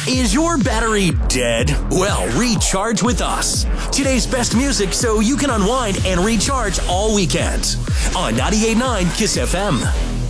Is your battery dead? Well, recharge with us. Today's best music so you can unwind and recharge all weekend on 98.9 KISS FM.